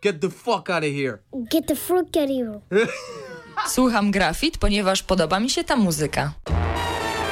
Get the fuck out of here. Get the fuck out of here. Słucham Grafit, ponieważ podoba mi się ta muzyka.